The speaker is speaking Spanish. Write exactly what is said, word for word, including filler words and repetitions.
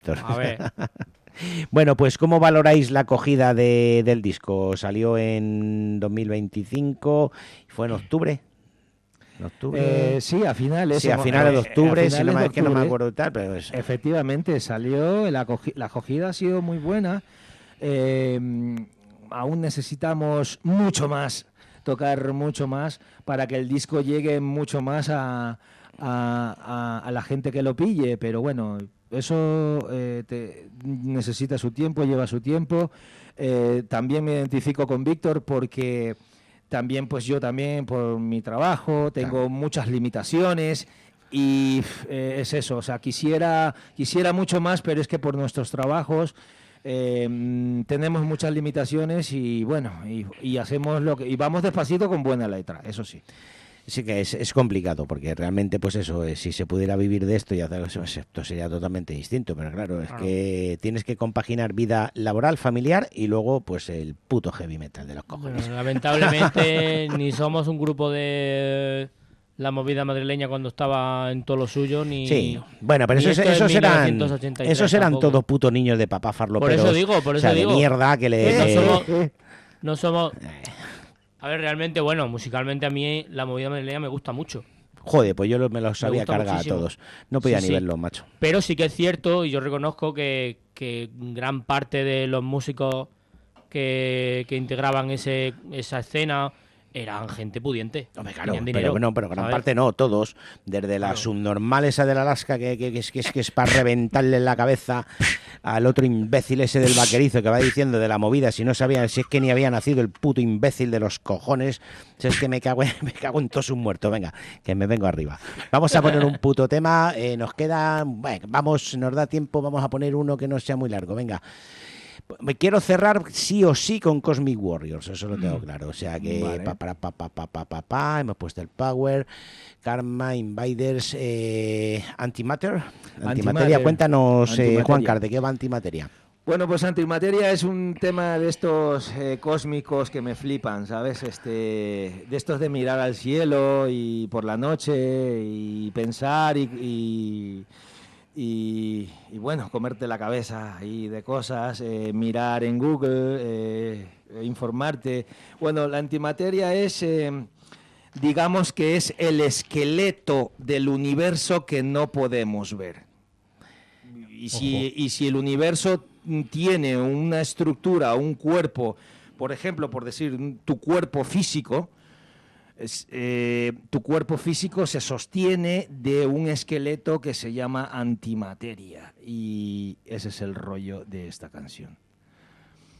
A ver. Bueno, pues ¿cómo valoráis la acogida de, del disco? Salió en dos mil veinticinco, fue en octubre. ¿En octubre? Eh, sí, a finales. Sí, a hemos- finales de eh, a octubre, si no finales me, de es que no me octubre. acuerdo tal, pero es... Efectivamente, salió, la, acogi- la acogida ha sido muy buena. Eh, aún necesitamos mucho más, tocar mucho más para que el disco llegue mucho más a, a- a- a la gente que lo pille, pero bueno, eso eh, te- necesita su tiempo, lleva su tiempo. Eh, también me identifico con Víctor porque también, pues yo también por mi trabajo tengo Claro. muchas limitaciones. Y eh, es eso, o sea, quisiera, quisiera mucho más, pero es que por nuestros trabajos eh, mm, tenemos muchas limitaciones y bueno, y, y hacemos lo que, y vamos despacito con buena letra, eso sí. Sí que es, es complicado, porque realmente, pues eso, eh, si se pudiera vivir de esto y hacer eso, pues esto sería totalmente distinto, pero claro, es Claro. que tienes que compaginar vida laboral, familiar y luego, pues el puto heavy metal de los cojones. Bueno, lamentablemente ni somos un grupo de la movida madrileña cuando estaba en todo lo suyo, ni... Sí, bueno, pero ni esos, esto en esos eran mil novecientos ochenta y tres esos eran tampoco. todos putos niños de papá farloperos. Por eso digo, por o eso sea, digo. de mierda que le... No le- somos... No somos... A ver, realmente, bueno, musicalmente a mí la movida madrileña me gusta mucho. Joder, pues yo lo- me los Me había gusta cargado a muchísimo. todos. No podía Sí, ni sí. verlos, macho. Pero sí que es cierto, y yo reconozco que, que gran parte de los músicos que, que integraban ese, esa escena eran gente pudiente. Hombre, claro, Tenían pero dinero, bueno, pero gran ¿sabes? parte no, todos. Desde la Claro. subnormal esa del Alaska, que, que, que es, que, es, que es para reventarle en la cabeza al otro imbécil ese del vaquerizo que va diciendo de la movida, si no sabían, si es que ni había nacido el puto imbécil de los cojones, si es que me cago en, me cago en todos sus muertos. Venga, que me vengo arriba. Vamos a poner un puto tema, eh, nos queda, bueno, vamos, nos da tiempo, vamos a poner uno que no sea muy largo, venga. Me quiero cerrar sí o sí con Cosmic Warriors, eso lo tengo claro. O sea que Vale. pa, pa, pa, pa, pa, pa, pa, pa, hemos puesto el Power, Karma, Invaders, eh, Antimatter. Antimateria, Antimatter. cuéntanos, eh, Antimateria. Juan Car, ¿de qué va Antimateria? Bueno, pues Antimateria es un tema de estos eh, cósmicos que me flipan, ¿sabes? Este, de estos de mirar al cielo y por la noche y pensar y, y, y- y, bueno, comerte la cabeza y de cosas, eh, mirar en Google, eh, eh, informarte. Bueno, la antimateria es, eh, digamos que es el esqueleto del universo que no podemos ver. Y si, y si el universo tiene una estructura, un cuerpo, por ejemplo, por decir, un- tu cuerpo físico, es, eh, tu cuerpo físico se sostiene de un esqueleto que se llama antimateria. Y ese es el rollo de esta canción.